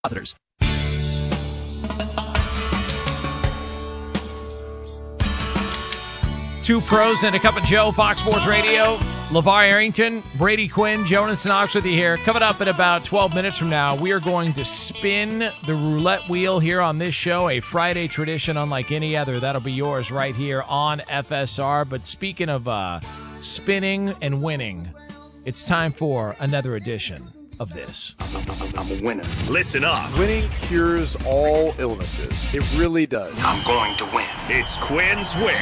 Depositors. Two pros and a cup of Joe, Fox Sports Radio. LeVar Arrington, Brady Quinn, Jonas Knox with you here. Coming up in about 12 minutes from now, we are going to spin the roulette wheel here on this show, a Friday tradition unlike any other. That'll be yours right here on FSR. But speaking of spinning and winning, it's time for another edition of this. I'm a winner. Listen up. Winning cures all illnesses. It really does. I'm going to win. It's Quinn's Win.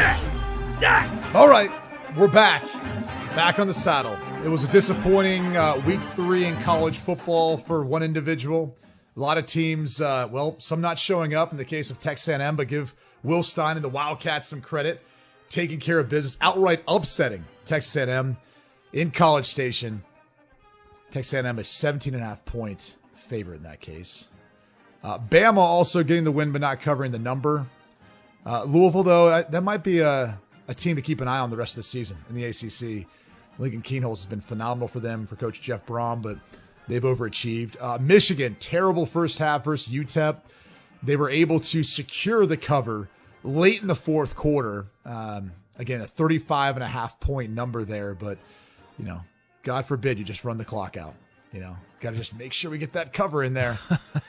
All right, we're back. Back on the saddle. It was a disappointing week 3 in college football for one individual. A lot of teams, some not showing up in the case of Texas A&M, but give Will Stein and the Wildcats some credit. Taking care of business, outright upsetting Texas A&M in College Station. Texas A&M is 17.5-point favorite in that case. Bama also getting the win but not covering the number. Louisville, though, that might be a team to keep an eye on the rest of the season in the ACC. Lincoln Keenholz has been phenomenal for them, for Coach Jeff Brom, but they've overachieved. Michigan, terrible first half versus UTEP. They were able to secure the cover late in the fourth quarter. Again, a 35.5-point number there, but, God forbid you just run the clock out. Got to just make sure we get that cover in there.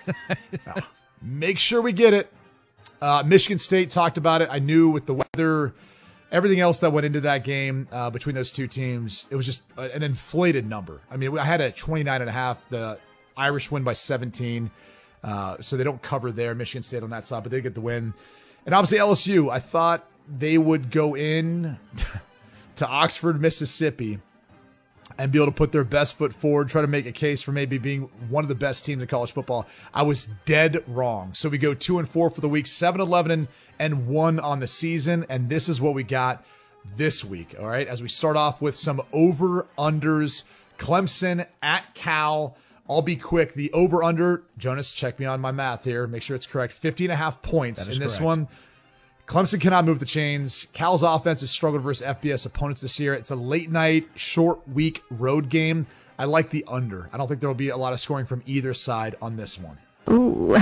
Make sure we get it. Michigan State talked about it. I knew with the weather, everything else that went into that game between those two teams, it was just an inflated number. I mean, I had a 29.5. The Irish win by 17, so they don't cover there. Michigan State on that side, but they get the win. And obviously LSU, I thought they would go in to Oxford, Mississippi, and be able to put their best foot forward, try to make a case for maybe being one of the best teams in college football. I was dead wrong. So we go 2-4 for the week, 7-11 and 1 on the season, and this is what we got this week. All right, as we start off with some over-unders. Clemson at Cal. I'll be quick. The over-under, Jonas, check me on my math here. Make sure it's correct. 50.5 points in this one. Clemson cannot move the chains. Cal's offense has struggled versus FBS opponents this year. It's a late-night, short-week road game. I like the under. I don't think there will be a lot of scoring from either side on this one. Ooh.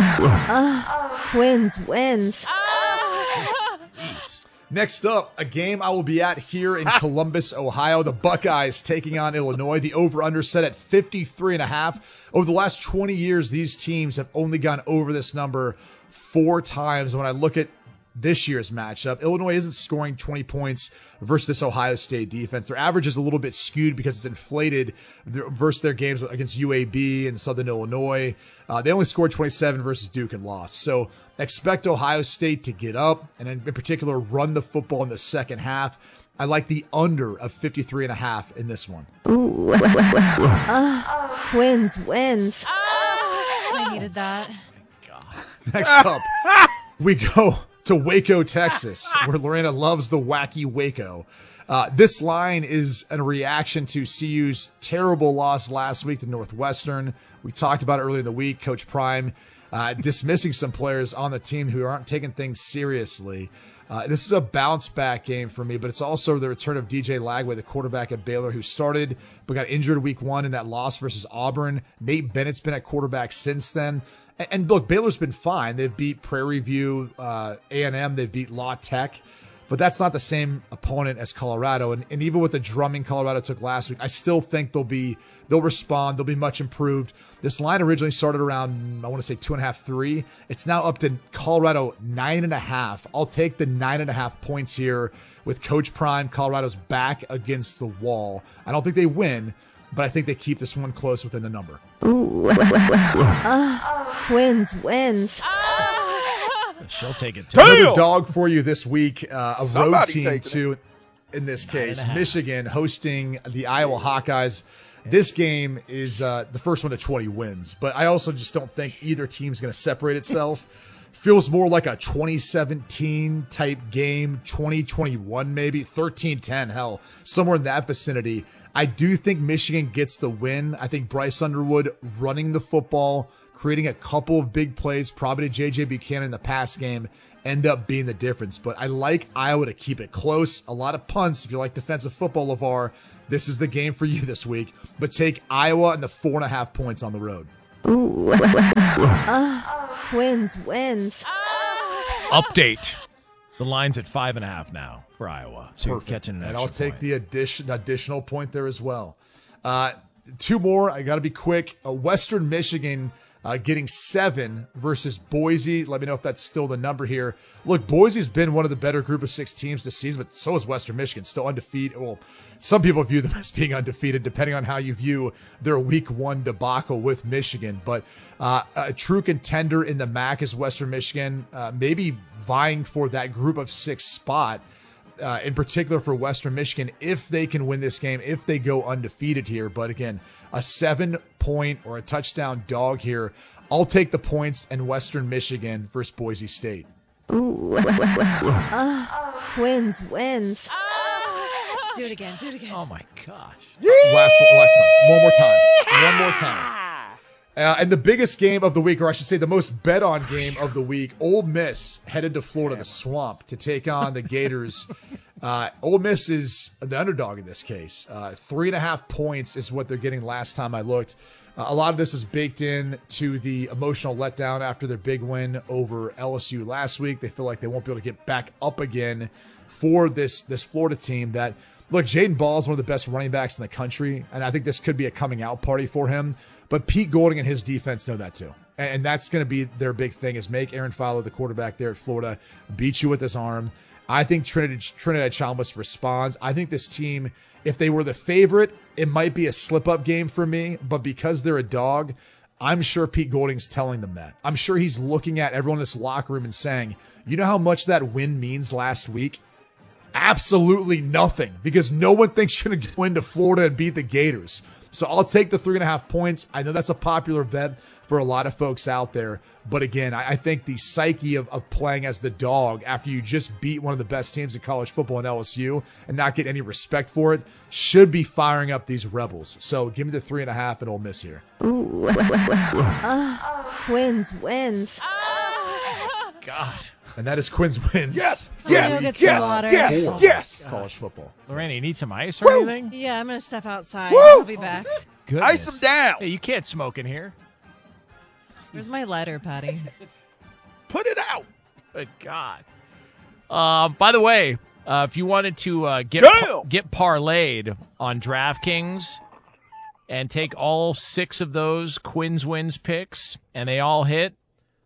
Wins. Next up, a game I will be at here in Columbus, Ohio. The Buckeyes taking on Illinois. The over-under set at 53.5. Over the last 20 years, these teams have only gone over this number 4 times. When I look at this year's matchup, Illinois isn't scoring 20 points versus this Ohio State defense. Their average is a little bit skewed because it's inflated versus their games against UAB and Southern Illinois. They only scored 27 versus Duke and lost. So expect Ohio State to get up and in particular run the football in the second half. I like the under of 53.5 in this one. Ooh. Wins. I needed that. Next up, we go to Waco, Texas, where Lorena loves the wacky Waco. This line is a reaction to CU's terrible loss last week to Northwestern. We talked about it earlier in the week. Coach Prime dismissing some players on the team who aren't taking things seriously. This is a bounce back game for me, but it's also the return of DJ Lagway, the quarterback at Baylor, who started but got injured week 1 in that loss versus Auburn. Nate Bennett's been at quarterback since then. And look, Baylor's been fine. They've beat Prairie View, A&M. They've beat La Tech. But that's not the same opponent as Colorado. And even with the drumming Colorado took last week, I still think they'll respond. They'll be much improved. This line originally started around, I want to say 2.5, 3. It's now up to Colorado 9.5. I'll take the 9.5 points here with Coach Prime. Colorado's back against the wall. I don't think they win, but I think they keep this one close within the number. Ooh. Wins. She'll take it too. Another dog for you this week. A Somebody road team taking too. In this case, Michigan hosting the Iowa Hawkeyes. This game is the first one to 20 wins, but I also just don't think either team's going to separate itself. Feels more like a 2017 type game, 2021 maybe, 13-10, hell, somewhere in that vicinity. I do think Michigan gets the win. I think Bryce Underwood running the football, creating a couple of big plays, probably to J.J. Buchanan in the pass game, end up being the difference. But I like Iowa to keep it close. A lot of punts. If you like defensive football, LeVar, this is the game for you this week. But take Iowa and the 4.5 points on the road. Wins, wins. Update. The line's at 5.5 now for Iowa. So you're catching an And extra I'll take point. the additional point there as well. Two more. I got to be quick. Western Michigan getting 7 versus Boise. Let me know if that's still the number here. Look, Boise's been one of the better group of 6 teams this season, but so is Western Michigan, still undefeated. Well, some people view them as being undefeated, depending on how you view their week 1 debacle with Michigan. But a true contender in the MAC is Western Michigan, maybe vying for that group of 6 spot. In particular for Western Michigan, if they can win this game, if they go undefeated here. But again, a 7-point or a touchdown dog here. I'll take the points and Western Michigan versus Boise State. Wins, wins. Do it again. Do it again. Oh, my gosh. Last time. One more time. And the biggest game of the week, or I should say the most bet on game of the week, Ole Miss headed to Florida, the Swamp, to take on the Gators. Ole Miss is the underdog in this case. 3.5 points is what they're getting last time I looked. A lot of this is baked in to the emotional letdown after their big win over LSU last week. They feel like they won't be able to get back up again for this Florida team that, look, Jaden Ball is one of the best running backs in the country, and I think this could be a coming out party for him. But Pete Golding and his defense know that too. And that's going to be their big thing, is make Aaron Fowler, the quarterback there at Florida, beat you with his arm. I think Trinidad Chalmers responds. I think this team, if they were the favorite, it might be a slip-up game for me. But because they're a dog, I'm sure Pete Golding's telling them that. I'm sure he's looking at everyone in this locker room and saying, you know how much that win means last week? Absolutely nothing, because no one thinks you're going to go into Florida and beat the Gators. So I'll take the 3.5 points. I know that's a popular bet for a lot of folks out there. But again, I think the psyche of playing as the dog after you just beat one of the best teams in college football in LSU and not get any respect for it should be firing up these Rebels. So give me the 3.5 and Ole Miss here. Wins, wins. God. And that is Quinn's wins. Yes, I'm gonna go get some water. College football. Lorena, you need some ice or anything? Yeah, I'm going to step outside. I'll be back. Goodness. Ice them down. Hey, you can't smoke in here. Where's my lighter, Patty? Put it out. Good God. By the way, if you wanted to get parlayed on DraftKings and take all 6 of those Quinn's Wins picks and they all hit,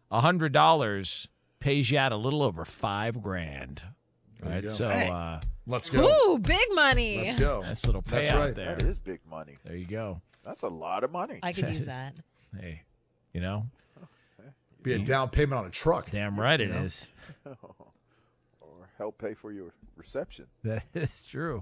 $100 pays you out a little over $5,000. All right, so let's go. Ooh, big money. Let's go. nice little payout That's right. there. That is big money. There you go. That's a lot of money. I could use that. Hey, you know, Be a down payment on a truck. damn right it is. Or help pay for your reception. That is true.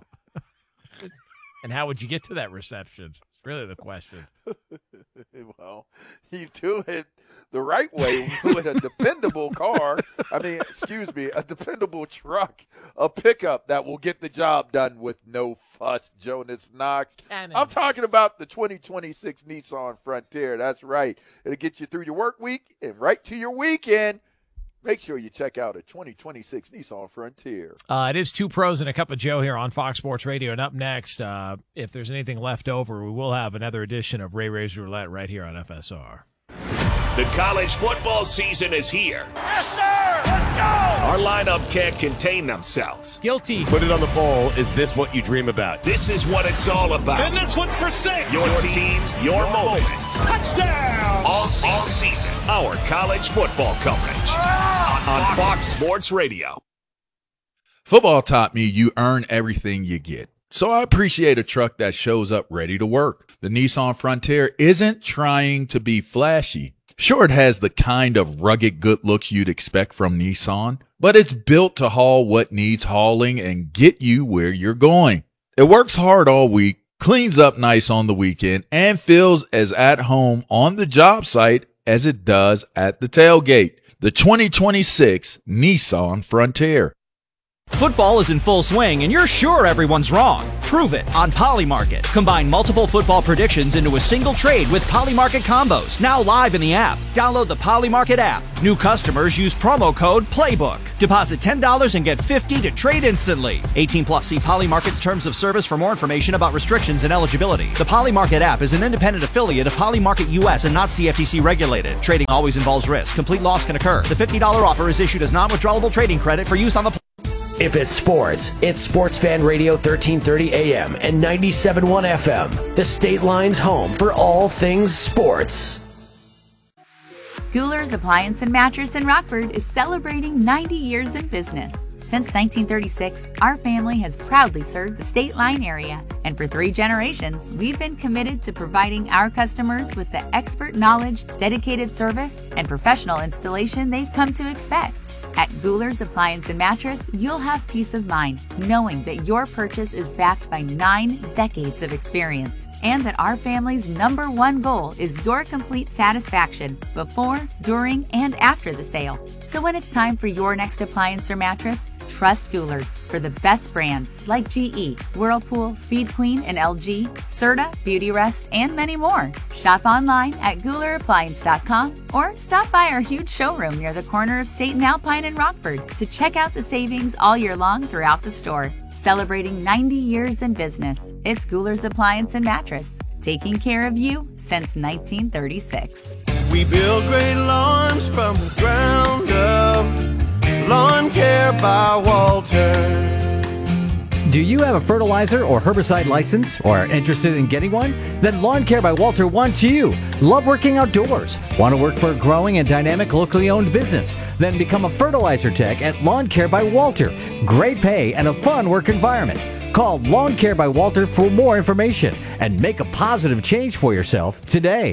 And how would you get to that reception? It's really the question. Well, you do it the right way with a dependable car. I mean, excuse me, a dependable truck, a pickup that will get the job done with no fuss, Jonas Knox. I'm talking about the 2026 Nissan Frontier. That's right. It'll get you through your work week and right to your weekend. Make sure you check out a 2026 Nissan Frontier. It is Two Pros and a Cup of Joe here on Fox Sports Radio. And up next, if there's anything left over, we will have another edition of Ray Ray's Roulette right here on FSR. The college football season is here. Yes, sir! Let's go! Our lineup can't contain themselves. Guilty. Put it on the poll. Is this what you dream about? This is what it's all about. And this one's for 6. Your teams, your moments. Touchdown! All season. Our college football coverage on Fox Sports Radio. Football taught me you earn everything you get. So I appreciate a truck that shows up ready to work. The Nissan Frontier isn't trying to be flashy. Sure, it has the kind of rugged good looks you'd expect from Nissan, but it's built to haul what needs hauling and get you where you're going. It works hard all week, cleans up nice on the weekend, and feels as at home on the job site as it does at the tailgate. The 2026 Nissan Frontier. Football is in full swing, and you're sure everyone's wrong. Prove it on Polymarket. Combine multiple football predictions into a single trade with Polymarket combos. Now live in the app. Download the Polymarket app. New customers use promo code PLAYBOOK. Deposit $10 and get $50 to trade instantly. 18 plus. See Polymarket's terms of service for more information about restrictions and eligibility. The Polymarket app is an independent affiliate of Polymarket US and not CFTC regulated. Trading always involves risk. Complete loss can occur. The $50 offer is issued as non-withdrawable trading credit for use on the If it's sports, it's Sports Fan Radio 1330 AM and 97.1 FM. The State Line's home for all things sports. Guler's Appliance and Mattress in Rockford is celebrating 90 years in business. Since 1936, our family has proudly served the State Line area, and for 3 generations, we've been committed to providing our customers with the expert knowledge, dedicated service, and professional installation they've come to expect. At Guler's Appliance and Mattress, you'll have peace of mind knowing that your purchase is backed by 9 decades of experience and that our family's #1 goal is your complete satisfaction before, during, and after the sale. So when it's time for your next appliance or mattress, trust Guler's for the best brands like GE, Whirlpool, Speed Queen, and LG, Serta, Beautyrest, and many more. Shop online at GulerAppliance.com or stop by our huge showroom near the corner of State and Alpine in Rockford to check out the savings all year long throughout the store. Celebrating 90 years in business, it's Guler's Appliance and Mattress, taking care of you since 1936. We build great lawns from the ground up. Lawn Care by Walter. Do you have a fertilizer or herbicide license or are interested in getting one? Then Lawn Care by Walter wants you. Love working outdoors? Want to work for a growing and dynamic locally owned business? Then become a fertilizer tech at Lawn Care by Walter. Great pay and a fun work environment. Call Lawn Care by Walter for more information and make a positive change for yourself today.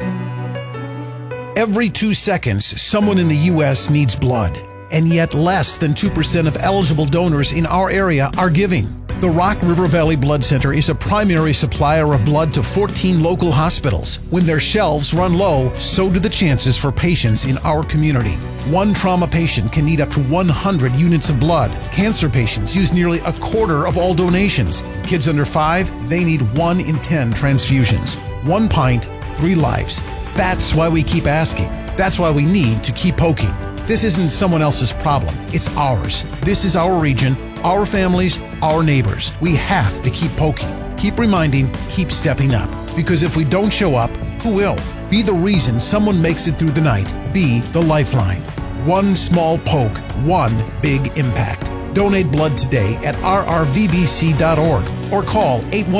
Every 2 seconds, someone in the U.S. needs blood. And yet less than 2% of eligible donors in our area are giving. The Rock River Valley Blood Center is a primary supplier of blood to 14 local hospitals. When their shelves run low, so do the chances for patients in our community. One trauma patient can need up to 100 units of blood. Cancer patients use nearly a quarter of all donations. Kids under 5, they need 1 in 10 transfusions. 1 pint, 3 lives. That's why we keep asking. That's why we need to keep poking. This isn't someone else's problem. It's ours. This is our region, our families, our neighbors. We have to keep poking, keep reminding, keep stepping up. Because if we don't show up, who will? Be the reason someone makes it through the night. Be the lifeline. One small poke, one big impact. Donate blood today at rrvbc.org or call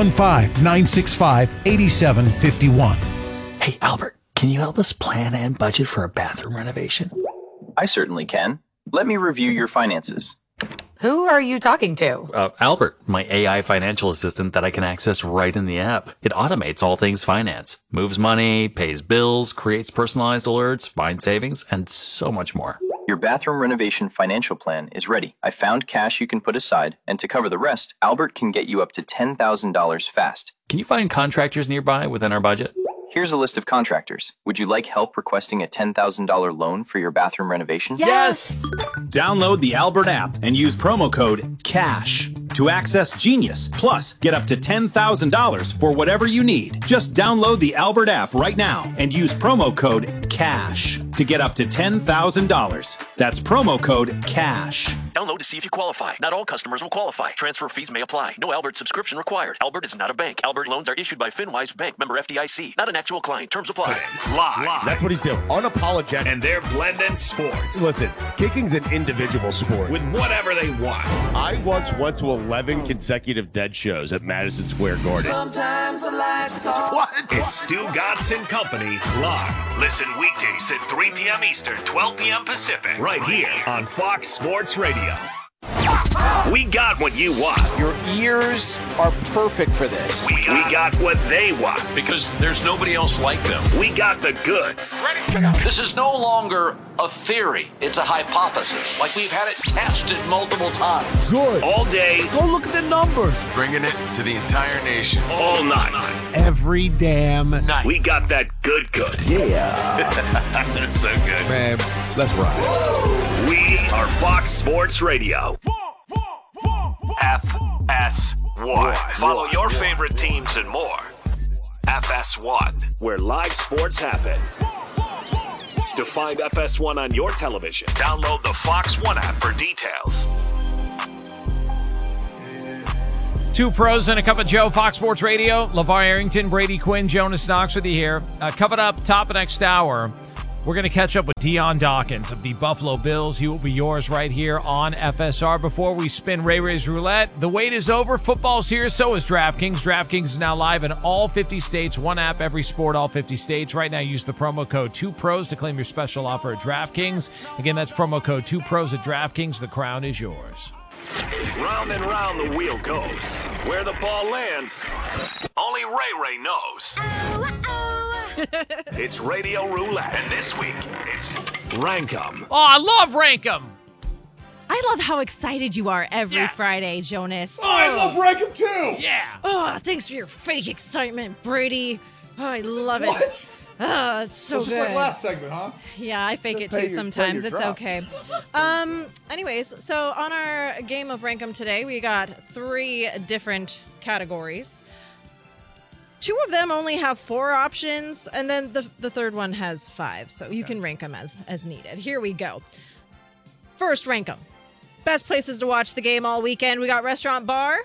815-965-8751. Hey, Albert, can you help us plan and budget for a bathroom renovation? I certainly can. Let me review your finances. Who are you talking to? Albert, my AI financial assistant that I can access right in the app. It automates all things finance, moves money, pays bills, creates personalized alerts, finds savings, and so much more. Your bathroom renovation financial plan is ready. I found cash you can put aside, and to cover the rest, Albert can get you up to $10,000 fast. Can you find contractors nearby within our budget? Here's a list of contractors. Would you like help requesting a $10,000 loan for your bathroom renovation? Yes! Download the Albert app and use promo code CASH to access Genius. Plus, get up to $10,000 for whatever you need. Just download the Albert app right now and use promo code CASH to get up to $10,000. That's promo code CASH. Download to see if you qualify. Not all customers will qualify. Transfer fees may apply. No Albert subscription required. Albert is not a bank. Albert loans are issued by FinWise Bank, member FDIC. Not an actual client. Terms apply. Live. That's what he's doing. Unapologetic. And they're blending sports. Listen, kicking's an individual sport. With whatever they want. I once went to 11 consecutive dead shows at Madison Square Garden. Sometimes I like to talk. What? It's Stu Godson Company live. Listen weekdays at 3 p.m. Eastern, 12 p.m. Pacific. Right here on Fox Sports Radio. We got what you want. Your ears are perfect for this. We got what they want. Because there's nobody else like them. We got the goods. This is no longer a theory. It's a hypothesis. Like we've had it tested multiple times. Good. All day. Go look at the numbers. Bringing it to the entire nation. All night. Every damn night. We got that good. Yeah. That's so good. Man, let's ride. We are Fox Sports Radio. FS1. Follow your favorite teams and more. FS1, where live sports happen. To find FS1 on your television, download the Fox One app for details. Two pros and a cup of Joe, Fox Sports Radio. LeVar Arrington, Brady Quinn, Jonas Knox with you here. Coming up, top of next hour, we're going to catch up with Dion Dawkins of the Buffalo Bills. He will be yours right here on FSR. Before we spin Ray Ray's Roulette, the wait is over. Football's here, so is DraftKings. DraftKings is now live in all 50 states. One app, every sport, all 50 states. Right now, use the promo code 2pros to claim your special offer at DraftKings. Again, that's promo code 2pros at DraftKings. The crown is yours. Round and round the wheel goes. Where the ball lands, only Ray knows. It's Radio Roulette, and this week, it's Rankum. Oh, I love Rankum. I love how excited you are every Friday, Jonas. Oh, I love Rankum too. Yeah. Oh, thanks for your fake excitement, Brady. Oh, I love it. What? Oh, it's so Just good. like last segment, huh? Yeah, I fake Just it pay too your sometimes. It's drop. okay. Anyways, so on our game of Rankum today, we got 3 different categories. 2 of them only have 4 options, and then the third one has 5, so you can rank them as needed. Here we go. First, rank them. Best places to watch the game all weekend. We got restaurant, bar.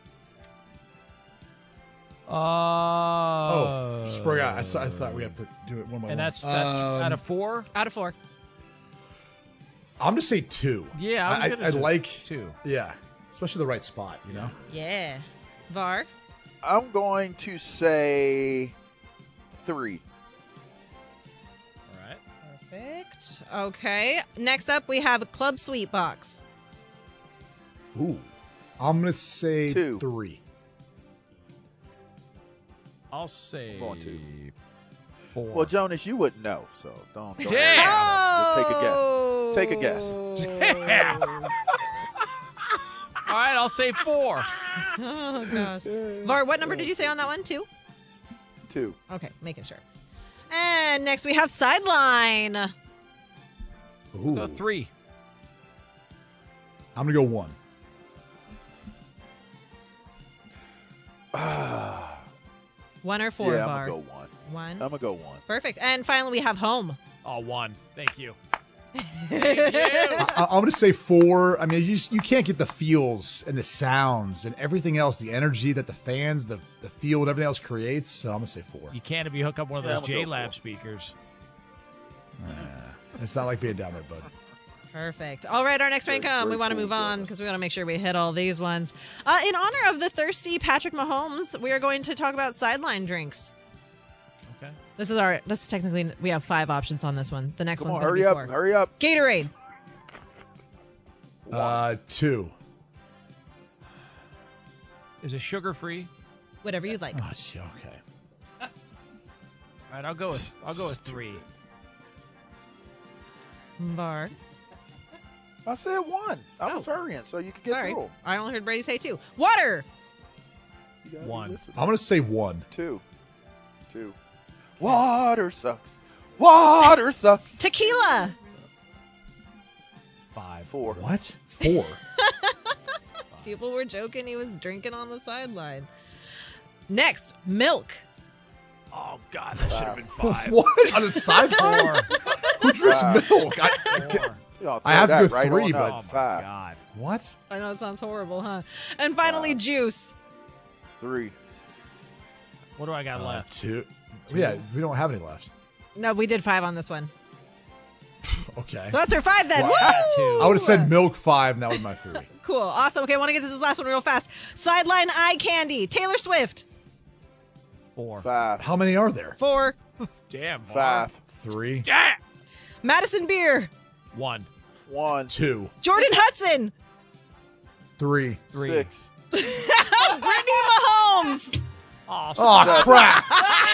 Just forgot. I thought we have to do it one by one. And that's out of 4? Out of 4. I'm going to say 2. Yeah, I like 2. Yeah, especially the right spot, you know? Yeah. Var? I'm going to say 3. All right. Perfect. Okay. Next up, we have Club Sweet Box. Ooh. I'm going to say 2. 3. I'll say Going 2. 4. Well, Jonas, you wouldn't know, so don't. Damn. Just take a guess. Damn. All right, I'll say 4. Oh, gosh. Var, what number did you say on that one? 2? 2. Okay, making sure. And next we have Sideline. Ooh. Go 3. I'm going to go 1. 1 or 4, yeah, Var? I'm going to go 1. 1. I'm going to go 1. Perfect. And finally we have Home. Oh, 1. Thank you. I'm going to say 4. I mean, you can't get the feels and the sounds and everything else, the energy that the fans, the field, everything else creates. So I'm going to say 4. You can't if you hook up one of those Yeah, I'm gonna go J-Lab 4. speakers. It's not like being down there, bud. Perfect. All right, our next rank we want to move on because we want to make sure we hit all these ones. In honor of the thirsty Patrick Mahomes, we are going to talk about Sideline drinks. Okay. This is technically, we have 5 options on this one. The next Come one's on, going to be 4. hurry up. Gatorade. 2. Is it sugar-free? Whatever you'd like. Oh, okay. All right, I'll go with 3. Var. I said 1. I was hurrying so you could get Sorry. through. I only heard Brady say 2. Water. 1. I'm going to say 1. 2. Water sucks. Water sucks. Tequila. 5. 4. What? 4? People were joking he was drinking on the sideline. Next, milk. Oh, God, that should have been 5. What? On the sideline? 4. Who drinks milk? 4. I have to go right 3, on but up. Oh, my 5. God. What? I know it sounds horrible, huh? And finally, juice. 3. What do I got left? 2. Yeah, we don't have any left. No, we did 5 on this one. Okay. So that's our 5 then. Wow. Woo! I would have said milk 5, and that was my 3. Cool. Awesome. Okay, I want to get to this last one real fast. Sideline eye candy. Taylor Swift. 4. 5. How many are there? 4. Damn. Var. 5. 3. Damn. Madison Beer. 1. 1. 2. Jordan Hudson. 3. 6. Brittany Mahomes. Oh, crap.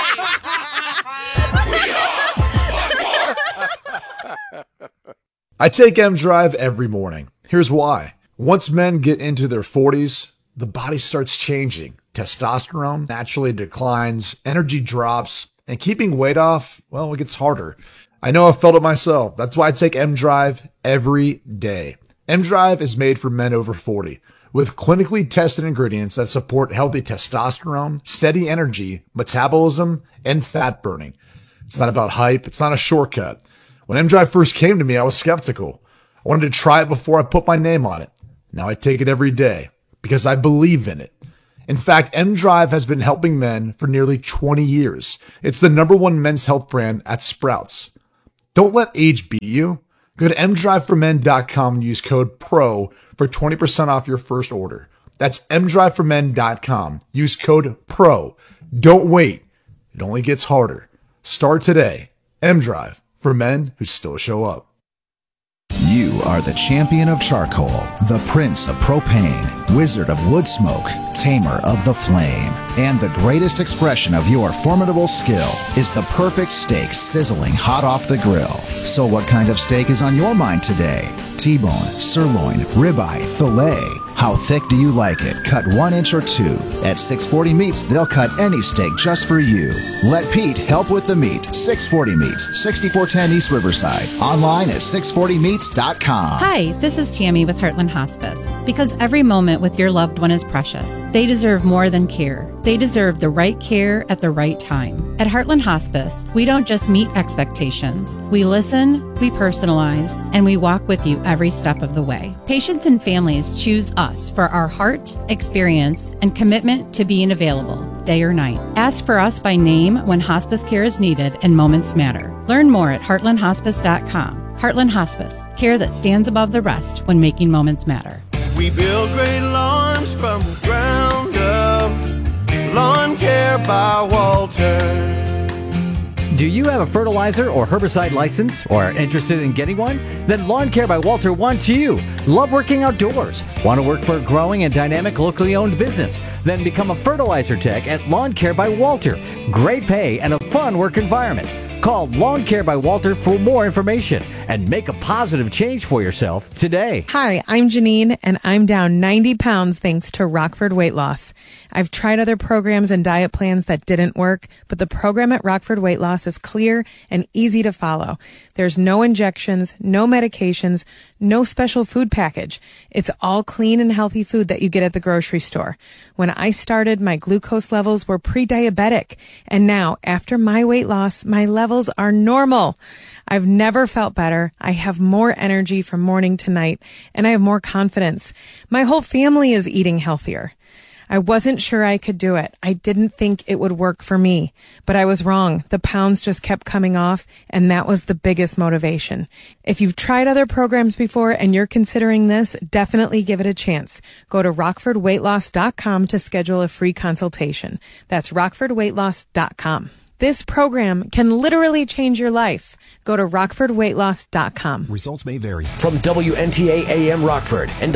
I take M Drive every morning. Here's why. Once men get into their 40s, the body starts changing. Testosterone naturally declines, energy drops, and keeping weight off, well, it gets harder. I know I've felt it myself. That's why I take M Drive every day. M Drive is made for men over 40. with clinically tested ingredients that support healthy testosterone, steady energy, metabolism, and fat burning. It's not about hype. It's not a shortcut. When M-Drive first came to me, I was skeptical. I wanted to try it before I put my name on it. Now I take it every day because I believe in it. In fact, M-Drive has been helping men for nearly 20 years. It's the #1 men's health brand at Sprouts. Don't let age beat you. Go to mdriveformen.com and use code PRO for 20% off your first order. That's mdriveformen.com. Use code PRO. Don't wait. It only gets harder. Start today. M-Drive, for men who still show up. You are the champion of charcoal, the prince of propane, wizard of wood smoke, tamer of the flame. And the greatest expression of your formidable skill is the perfect steak sizzling hot off the grill. So what kind of steak is on your mind today? T-bone, sirloin, ribeye, filet. How thick do you like it? Cut 1 inch or 2. At 640 Meats, they'll cut any steak just for you. Let Pete help with the meat. 640 Meats, 6410 East Riverside. Online at 640meats.com. Hi, this is Tammy with Heartland Hospice. Because every moment with your loved one is precious. They deserve more than care. They deserve the right care at the right time. At Heartland Hospice, we don't just meet expectations. We listen, we personalize, and we walk with you every step of the way. Patients and families choose us for our heart, experience, and commitment to being available, day or night. Ask for us by name when hospice care is needed and moments matter. Learn more at heartlandhospice.com. Heartland Hospice, care that stands above the rest when making moments matter. We build great lawns from the ground up. Lawn Care by Walter. Do you have a fertilizer or herbicide license or are interested in getting one? Then Lawn Care by Walter wants you. Love working outdoors? Want to work for a growing and dynamic locally owned business? Then become a fertilizer tech at Lawn Care by Walter. Great pay and a fun work environment. Call Lawn Care by Walter for more information and make a positive change for yourself today. Hi, I'm Janine, and I'm down 90 pounds thanks to Rockford Weight Loss. I've tried other programs and diet plans that didn't work, but the program at Rockford Weight Loss is clear and easy to follow. There's no injections, no medications, no special food package. It's all clean and healthy food that you get at the grocery store. When I started, my glucose levels were pre-diabetic, and now, after my weight loss, my levels are normal. I've never felt better. I have more energy from morning to night, and I have more confidence. My whole family is eating healthier. I wasn't sure I could do it. I didn't think it would work for me, but I was wrong. The pounds just kept coming off, and that was the biggest motivation. If you've tried other programs before and you're considering this, definitely give it a chance. Go to rockfordweightloss.com to schedule a free consultation. That's rockfordweightloss.com. This program can literally change your life. Go to rockfordweightloss.com. Results may vary. From WNTA AM Rockford and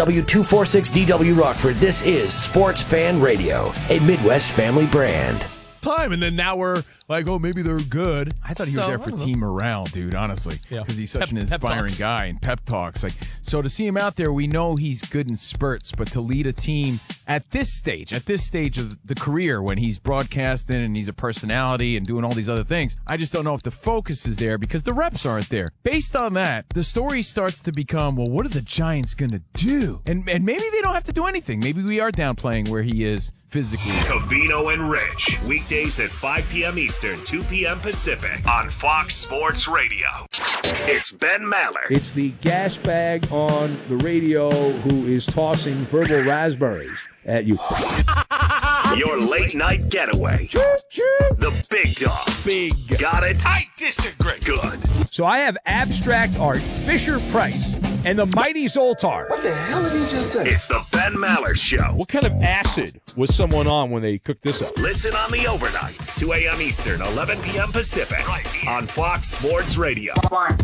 W246DW Rockford, this is Sports Fan Radio, a Midwest family brand. Time, and then now we're like, oh, maybe they're good. I thought he was there for team morale, dude, honestly, because he's such an inspiring guy and pep talks. Like, so to see him out there, we know he's good in spurts, but to lead a team at this stage of the career when he's broadcasting and he's a personality and doing all these other things, I just don't know if the focus is there because the reps aren't there. Based on that, the story starts to become, well, what are the Giants going to do? And maybe they don't have to do anything. Maybe we are downplaying where he is physically. Covino and Rich, weekdays at 5 p.m. Eastern, 2 p.m. Pacific on Fox Sports Radio. It's Ben Maller. It's the gas bag on the radio who is tossing verbal raspberries at you. Your late night getaway. The big dog. Big. Got it? I disagree. Good. So I have abstract art, Fisher-Price, and the Mighty Zoltar. What the hell did he just say? It's the Ben Maller Show. What kind of acid was someone on when they cooked this up? Listen on the overnights, 2 a.m. Eastern, 11 p.m. Pacific, on Fox Sports Radio.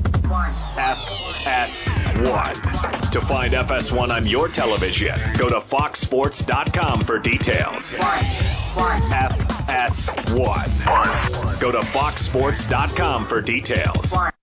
FS1. To find FS1 on your television, go to foxsports.com for details. FS1. Go to foxsports.com for details.